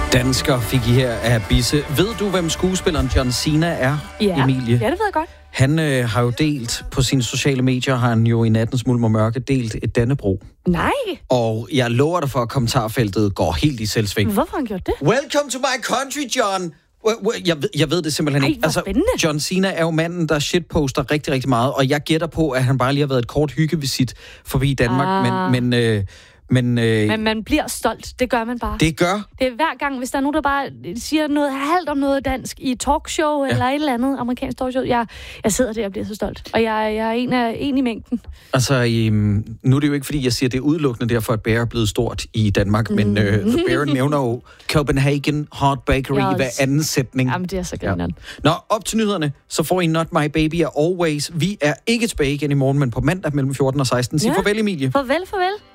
Dansker fik I her af Bisse. Ved du, hvem skuespilleren John Cena er, Emilie? Ja, det ved jeg godt. Han har jo delt på sine sociale medier, har han jo i Nattens Mulm og Mørke delt et Dannebrog. Nej. Og jeg lover dig for, at kommentarfeltet går helt i selvsving. Hvorfor har han gjort det? Welcome to my country, John! Jeg ved det simpelthen ikke. Hvor spændende. John Cena er jo manden, der shitposter rigtig, rigtig meget, og jeg gætter på, at han bare lige har været et kort hyggevisit forbi Danmark, men man bliver stolt. Det gør man bare. Det gør. Det er hver gang, hvis der er nogen, der bare siger noget halvt om noget dansk i et talkshow eller et eller andet amerikansk talkshow. Jeg sidder der og bliver så stolt. Og jeg er en i mængden. Altså, nu er det jo ikke, fordi jeg siger, det er udelukkende derfor, at Bear er blevet stort i Danmark, men The Bear nævner jo Copenhagen Hot Bakery i hver anden sætning. Jamen, det er så grineren. Nå, op til nyhederne, så får I Not My Baby og Always. Vi er ikke tilbage igen i morgen, men på mandag mellem 14 og 16. Sig farvel, Emilie. Farvel.